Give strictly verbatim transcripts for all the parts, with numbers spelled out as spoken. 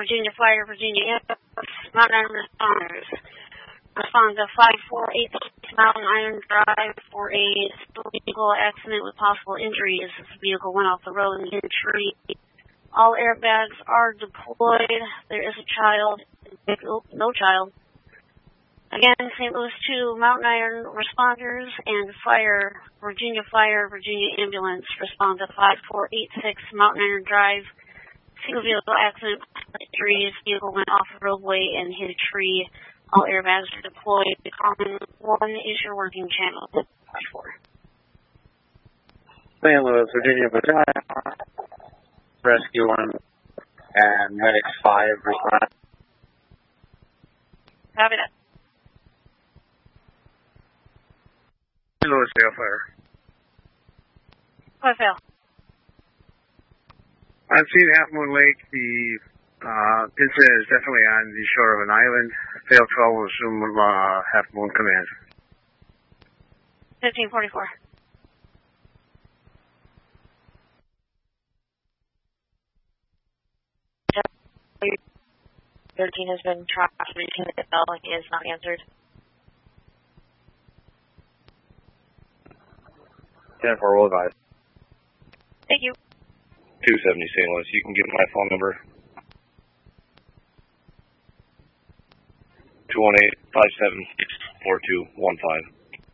Virginia Fire, Virginia Mountain Iron responders. Respond to five four eight six Mountain Iron Drive for a vehicle accident with possible injuries. This vehicle went off the road and hit a tree. All airbags are deployed. There is a child. Oh, no child. Again, Saint Louis two Mountain Iron responders and fire, Virginia Fire, Virginia Ambulance respond to five four eight six Mountain Iron Drive. Single vehicle accident, trees, vehicle went off the roadway and hit a tree. All airbags are deployed. Common one is your working channel. five four. Saint Louis, Virginia, Rescue one and Medics five respond. Copy that. Saint Louis, fail fire. What fail? I've seen Half Moon Lake. The uh, incident is definitely on the shore of an island. Fail twelve will assume uh, Half Moon command. fifteen forty-four. thirteen has been tracked, reaching the bell. He has not answered. ten four will advise. Thank you. two seventy Saint Louis. You can give my phone number. two one eight, five seven six, four two one five.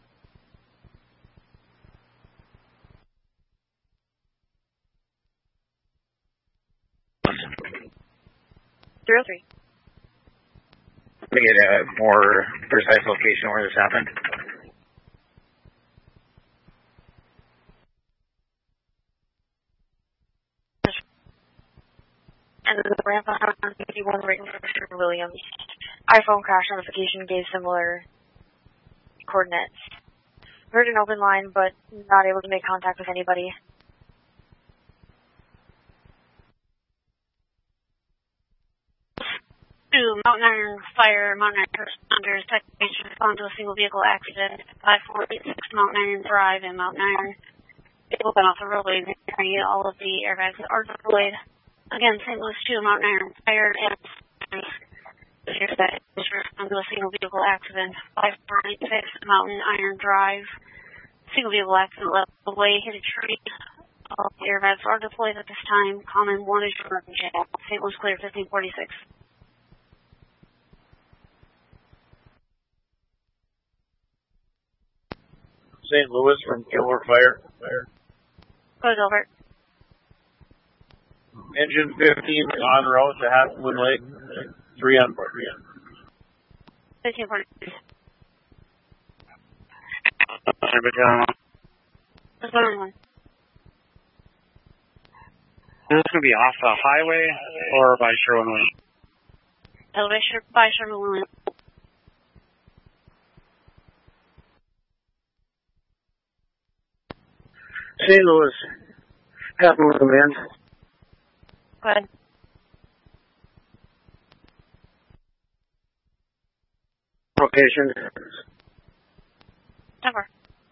three oh three. Let me get a more precise location where this happened. And the ramp on fifty-one written for Mister Williams. iPhone crash notification gave similar coordinates. Heard an open line, but not able to make contact with anybody. Two Mountain Iron Fire, Mountain Iron responders, technicians respond to a single vehicle accident. five four eight six Mountain Iron Drive and Mountain Iron. Vehicle went off the roadway. All of the airbags are deployed. Again, Saint Louis two Mountain Iron Fire and respond to a single vehicle accident. five four eight six Mountain Iron Drive. Single vehicle accident left the way, hit a tree. All the airbags are deployed at this time. Common one is your working channel. Saint Louis clear fifteen forty-six. Saint Louis from Gilbert Fire. Fire. Go Gilbert. Engine fifteen on route to Half Moon Lake. Three on board. fifteen forty-six. What's going on? Is this going to be off the highway or by Sherwin-Williams? Elevation by Sherwin-Williams. Saint Louis, Half Moon command. Go ahead. Location. Number.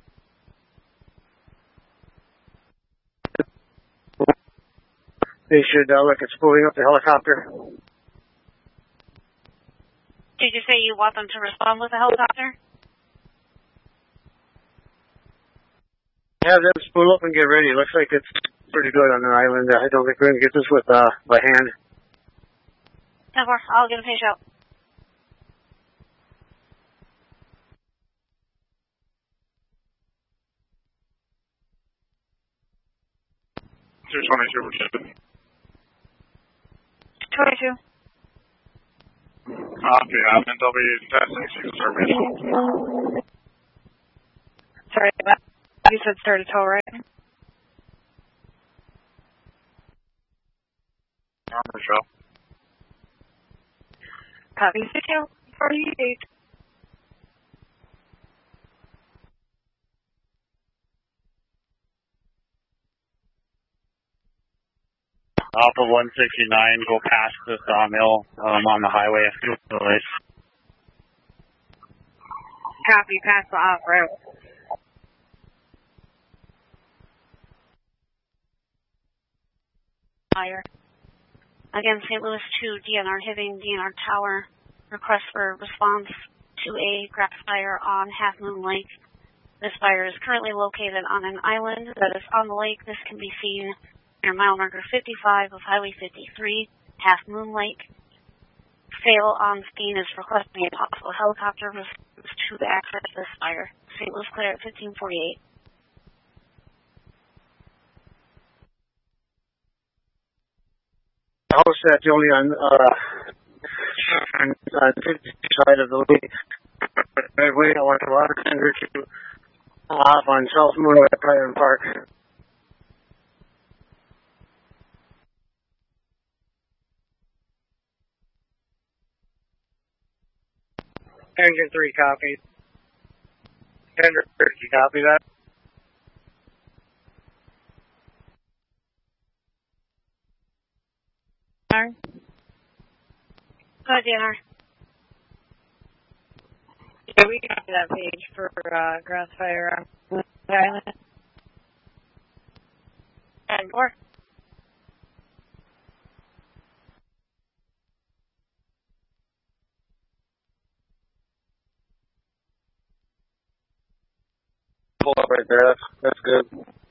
They should uh, look at spooling up the helicopter. Did you say you want them to respond with a helicopter? Have them spool up and get ready. Looks like it's pretty good on the island. I don't think we're going to get this with uh, by hand. Number. I'll get a fish out. twenty-two. twenty-two. Copy. I'm in W testing service. Sorry, you said start a tow, right? Armor show. Copy. fifteen forty-eight. Off of one sixty-nine, go past the sawmill um, on the highway. Copy, past the off-road. Fire. Again, Saint Louis two, D N R Hibbing, D N R Tower. Request for response to a grass fire on Half Moon Lake. This fire is currently located on an island that is on the lake. This can be seen near mile marker fifty-five of Highway fifty-three, Half Moon Lake. Sail on scene is requesting a possible helicopter response to access this fire. Saint Louis clear at fifteen forty-eight. House that's only on uh on, on fifty side of the lake. Right way I want the water tender to off on South Moon at Byron Park. Engine three copy. Tender thirty copy that. Go ahead, D N R. Yeah, we got that page for uh, grass fire on the island. And more. Pull up right there. That's, that's good.